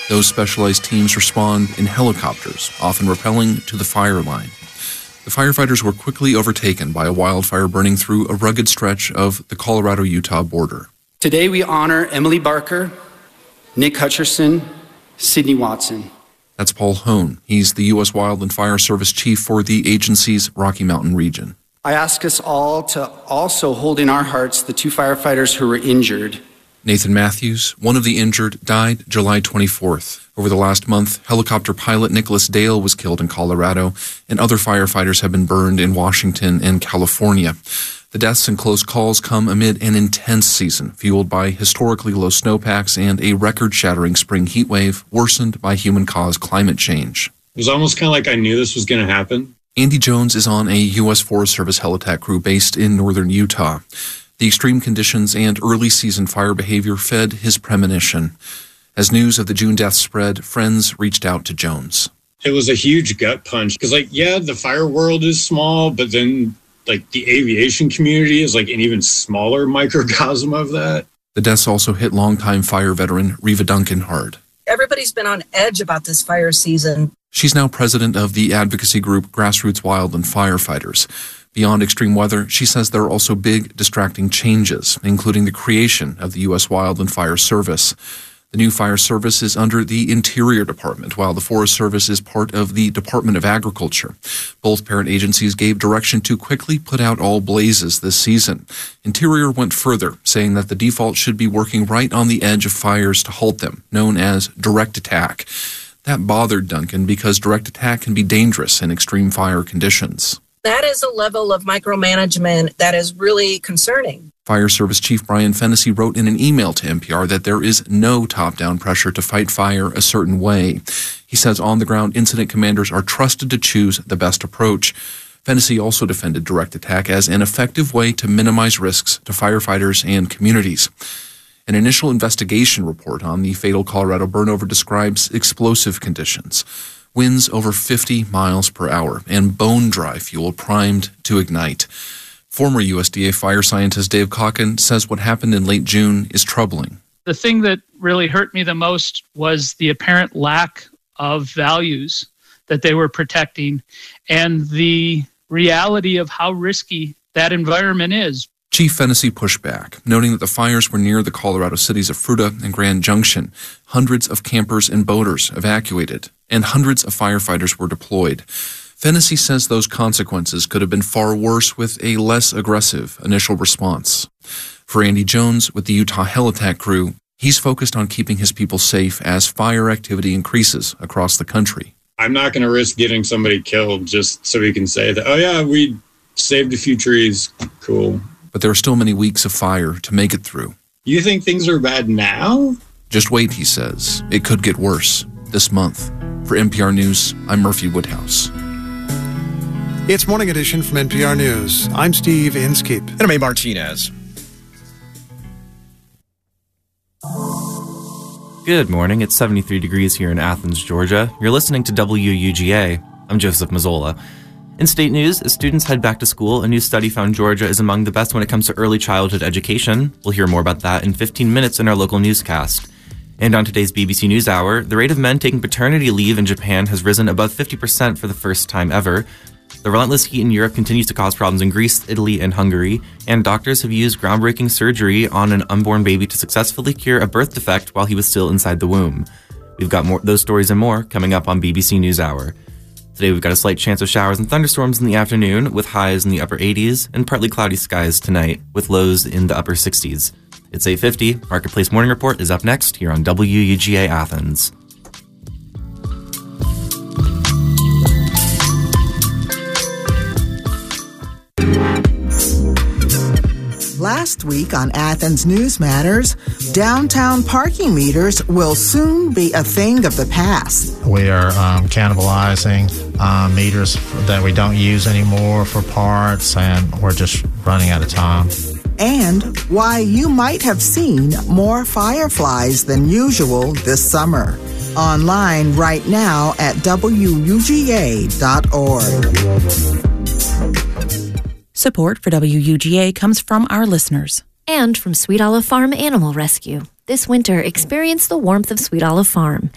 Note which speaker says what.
Speaker 1: Those specialized teams respond in helicopters, often rappelling to the fire line. The firefighters were quickly overtaken by a wildfire burning through a rugged stretch of the Colorado-Utah border.
Speaker 2: Today we honor Emily Barker, Nick Hutcherson, Sydney Watson.
Speaker 1: That's Paul Hone. He's the U.S. Wild and Fire Service Chief for the agency's Rocky Mountain region.
Speaker 2: I ask us all to also hold in our hearts the 2 firefighters who were injured.
Speaker 1: Nathan Matthews, one of the injured, died July 24th. Over the last month, helicopter pilot Nicholas Dale was killed in Colorado, and other firefighters have been burned in Washington and California. The deaths and close calls come amid an intense season, fueled by historically low snowpacks and a record-shattering spring heat wave worsened by human-caused climate change.
Speaker 3: It was almost kind of like I knew this was going to happen.
Speaker 1: Andy Jones is on a U.S. Forest Service Helitack crew based in northern Utah. The extreme conditions and early season fire behavior fed his premonition. As news of the June deaths spread, friends reached out to Jones.
Speaker 3: It was a huge gut punch because, the fire world is small, but then, the aviation community is, an even smaller microcosm of that.
Speaker 1: The deaths also hit longtime fire veteran Reva Duncan hard.
Speaker 4: Everybody's been on edge about this fire season.
Speaker 1: She's now president of the advocacy group Grassroots Wildland Firefighters. Beyond extreme weather, she says there are also big, distracting changes, including the creation of the U.S. Wildland Fire Service. The new fire service is under the Interior Department, while the Forest Service is part of the Department of Agriculture. Both parent agencies gave direction to quickly put out all blazes this season. Interior went further, saying that the default should be working right on the edge of fires to halt them, known as direct attack. That bothered Duncan because direct attack can be dangerous in extreme fire conditions.
Speaker 4: That is a level of micromanagement that is really concerning.
Speaker 1: Fire Service Chief Brian Fennessy wrote in an email to NPR that there is no top-down pressure to fight fire a certain way. He says on-the-ground incident commanders are trusted to choose the best approach. Fennessy also defended direct attack as an effective way to minimize risks to firefighters and communities. An initial investigation report on the fatal Colorado burnover describes explosive conditions, winds over 50 miles per hour, and bone-dry fuel primed to ignite. Former USDA fire scientist Dave Calkin says what happened in late June is troubling.
Speaker 5: The thing that really hurt me the most was the apparent lack of values that they were protecting and the reality of how risky that environment is.
Speaker 1: Chief Fennessy pushed back, noting that the fires were near the Colorado cities of Fruita and Grand Junction. Hundreds of campers and boaters evacuated, and hundreds of firefighters were deployed. Fennessy says those consequences could have been far worse with a less aggressive initial response. For Andy Jones with the Utah Helitack crew, he's focused on keeping his people safe as fire activity increases across the country.
Speaker 3: I'm not going to risk getting somebody killed just so we can say that, we saved a few trees. Cool.
Speaker 1: But there are still many weeks of fire to make it through.
Speaker 3: You think things are bad now?
Speaker 1: Just wait, he says. It could get worse this month. For NPR News, I'm Murphy Woodhouse.
Speaker 6: It's Morning Edition from NPR News. I'm Steve Inskeep.
Speaker 7: And I'm A. Martinez.
Speaker 8: Good morning. It's 73 degrees here in Athens, Georgia. You're listening to WUGA. I'm Joseph Mazzola. In state news, as students head back to school, a new study found Georgia is among the best when it comes to early childhood education. We'll hear more about that in 15 minutes in our local newscast. And on today's BBC NewsHour, the rate of men taking paternity leave in Japan has risen above 50% for the first time ever. The relentless heat in Europe continues to cause problems in Greece, Italy, and Hungary, and doctors have used groundbreaking surgery on an unborn baby to successfully cure a birth defect while he was still inside the womb. We've got those stories and more coming up on BBC NewsHour. Today we've got a slight chance of showers and thunderstorms in the afternoon, with highs in the upper 80s, and partly cloudy skies tonight, with lows in the upper 60s. It's 8:50. Marketplace Morning Report is up next here on WUGA Athens.
Speaker 9: Last week on Athens News Matters, downtown parking meters will soon be a thing of the past.
Speaker 10: We are cannibalizing meters that we don't use anymore for parts, and we're just running out of time.
Speaker 9: And why you might have seen more fireflies than usual this summer. Online right now at WUGA.org.
Speaker 11: Support for WUGA comes from our listeners.
Speaker 12: And from Sweet Olive Farm Animal Rescue. This winter, experience the warmth of Sweet Olive Farm.